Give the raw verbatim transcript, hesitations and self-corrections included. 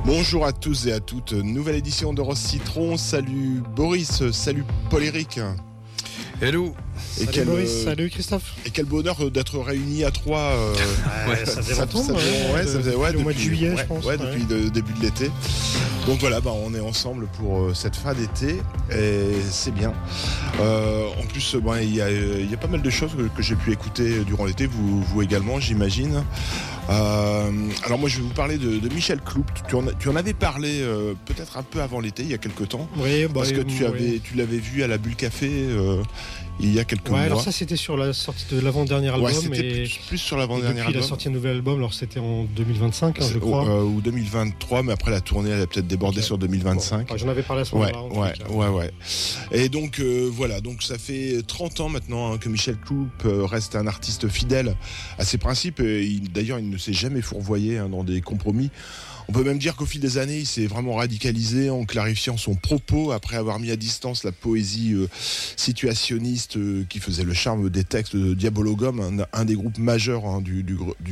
Bonjour à tous et à toutes, nouvelle édition de Rose Citron. Salut Boris, salut Paul-Éric. Hello. Et salut quel, Boris, euh, salut Christophe. Et quel bonheur d'être réunis à trois. Euh, ouais, ça faisait longtemps, ça, ça, ouais, ouais, ça faisait, ouais, le depuis, mois de juillet, ouais, je pense. Ouais, ouais. depuis le début de l'été. Donc voilà, bah, on est ensemble pour euh, cette fin d'été et c'est bien. Euh, en plus, bon, il y, a, il y a pas mal de choses que, que j'ai pu écouter durant l'été, vous, vous également, j'imagine. Euh, alors moi, je vais vous parler de, de Michel Cloup. Tu en, tu en avais parlé euh, peut-être un peu avant l'été, il y a quelques temps. Oui, bah, parce que tu, oui. avais, tu l'avais vu à la Bulle Café euh, il y a quelques ouais, mois. alors ça, c'était sur la sortie de l'avant-dernier album. Ouais, c'était et plus, plus sur l'avant-dernier depuis album. la sortie d'un nouvel album, alors c'était en deux mille vingt-cinq, hein, je crois. Euh, ou deux mille vingt-trois, mais après la tournée, elle a peut-être débordé okay. sur deux mille vingt-cinq. Bon, j'en avais parlé à ce ouais, moment-là. Ouais, ouais, ouais. Et donc, euh, voilà, donc ça fait trente ans maintenant hein, que Michel Cloup euh, reste un artiste fidèle à ses principes. Et il, d'ailleurs, il ne s'est jamais fourvoyé hein, dans des compromis. On peut même dire qu'au fil des années, il s'est vraiment radicalisé en clarifiant son propos après avoir mis à distance la poésie euh, situationniste euh, qui faisait le charme des textes de Diabologum, un, un des groupes majeurs hein, du, du, du